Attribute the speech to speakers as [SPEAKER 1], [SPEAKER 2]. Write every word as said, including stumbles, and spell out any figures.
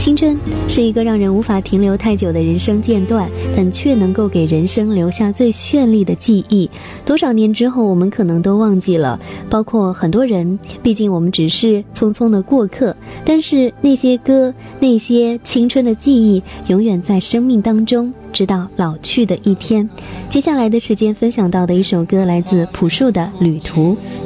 [SPEAKER 1] 青春是一个让人无法停留太久的人生阶段，但却能够给人生留下最绚丽的记忆。多少年之后我们可能都忘记了，包括很多人，毕竟我们只是匆匆的过客，但是那些歌，那些青春的记忆永远在生命当中，直到老去的一天。接下来的时间分享到的一首歌来自朴树的《旅途》。